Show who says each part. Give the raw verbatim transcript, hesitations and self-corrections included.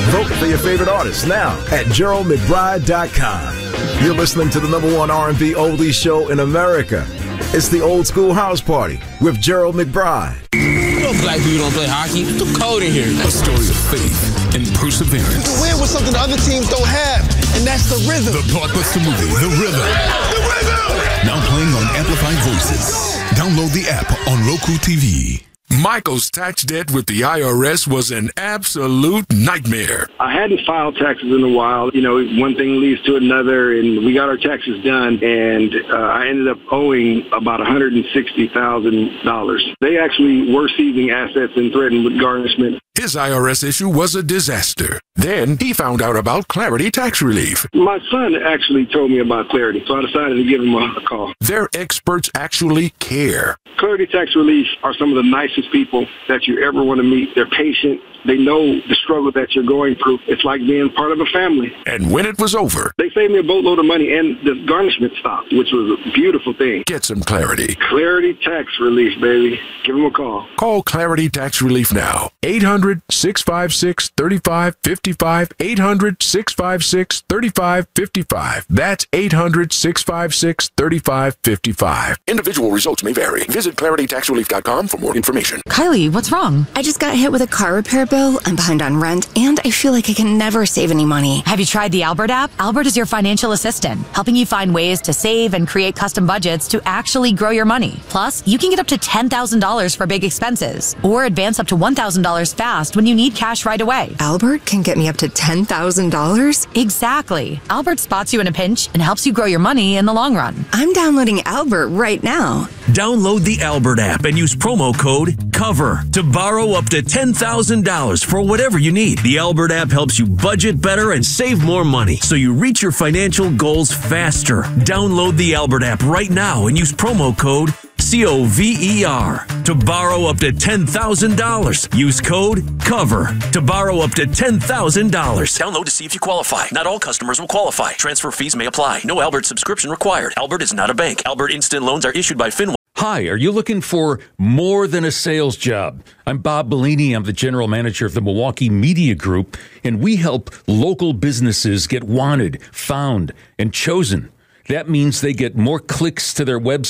Speaker 1: Vote for your favorite artist now at Gerald McBride dot com. You're listening to the number one R and B oldie show in America. It's the Old School House Party with Gerald McBride.
Speaker 2: You know black people don't play hockey. It's too cold in here.
Speaker 3: A story of faith and perseverance.
Speaker 4: You can win with something the other teams don't have, and that's the rhythm.
Speaker 3: The blockbuster movie, The Rhythm. The Rhythm! Now playing on Amplified Voices. Download the app on Roku T V. Michael's tax debt with the I R S was an absolute nightmare.
Speaker 5: I hadn't filed taxes in a while. You know, one thing leads to another, and we got our taxes done, and uh, I ended up owing about one hundred sixty thousand dollars. They actually were seizing assets and threatened with garnishment.
Speaker 3: His I R S issue was a disaster. Then he found out about Clarity Tax Relief.
Speaker 5: My son actually told me about Clarity, so I decided to give him a call.
Speaker 3: Their experts actually care.
Speaker 5: Clarity Tax Relief are some of the nicest people that you ever want to meet. They're patient. They know the struggle that you're going through. It's like being part of a family.
Speaker 3: And when it was over,
Speaker 5: they saved me a boatload of money, and the garnishment stopped, which was a beautiful thing.
Speaker 3: Get some clarity.
Speaker 5: Clarity Tax Relief, baby. Give them a call.
Speaker 3: Call Clarity Tax Relief now. eight hundred, six five six, three five five five. eight hundred, six five six, three five five five. That's eight hundred, six five six, three five five five. Individual results may vary. Visit clarity tax relief dot com for more information.
Speaker 6: Kylie, what's wrong?
Speaker 7: I just got hit with a car repair bill. I'm behind on rent, and I feel like I can never save any money.
Speaker 6: Have you tried the Albert app? Albert is your financial assistant, helping you find ways to save and create custom budgets to actually grow your money. Plus, you can get up to ten thousand dollars for big expenses, or advance up to one thousand dollars fast when you need cash right away.
Speaker 7: Albert can get me up to ten thousand dollars?
Speaker 6: Exactly. Albert spots you in a pinch and helps you grow your money in the long run.
Speaker 7: I'm downloading Albert right now.
Speaker 8: Download the Albert app and use promo code COVER to borrow up to ten thousand dollars for whatever you need. The Albert app helps you budget better and save more money so you reach your financial goals faster. Download the Albert app right now and use promo code C O V E R to borrow up to ten thousand dollars. Use code COVER to borrow up to ten thousand dollars.
Speaker 9: Download to see if you qualify. Not all customers will qualify. Transfer fees may apply. No Albert subscription required. Albert is not a bank. Albert Instant Loans are issued by FinWise.
Speaker 10: Hi, are you looking for more than a sales job? I'm Bob Bellini. I'm the general manager of the Milwaukee Media Group, and we help local businesses get wanted, found, and chosen. That means they get more clicks to their website.